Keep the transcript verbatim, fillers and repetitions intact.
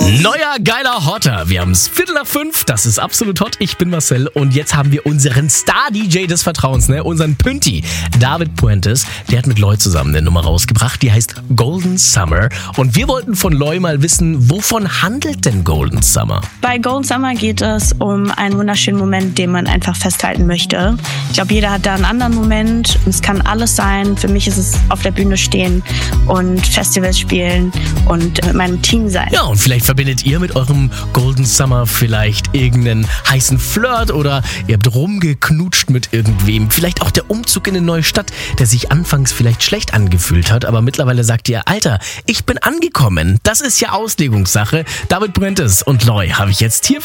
Neuer, geiler Hotter. Wir haben es Viertel nach fünf, das ist absolut hot. Ich bin Marcel und jetzt haben wir unseren Star-D J des Vertrauens, ne? Unseren Pünti, David Puentes. Der hat mit Loy zusammen eine Nummer rausgebracht, die heißt Golden Summer. Und wir wollten von Loy mal wissen, wovon handelt denn Golden Summer? Bei Golden Summer geht es um einen wunderschönen Moment, den man einfach festhalten möchte. Ich glaube, jeder hat da einen anderen Moment. Es kann alles sein. Für mich ist es auf der Bühne stehen und Festivals spielen und mit meinem Team sein. Ja, und vielleicht verbindet ihr mit eurem Golden Summer vielleicht irgendeinen heißen Flirt oder ihr habt rumgeknutscht mit irgendwem. Vielleicht auch der Umzug in eine neue Stadt, der sich anfangs vielleicht schlecht angefühlt hat, aber mittlerweile sagt ihr, Alter, ich bin angekommen. Das ist ja Auslegungssache. David Puentes und Loy habe ich jetzt hier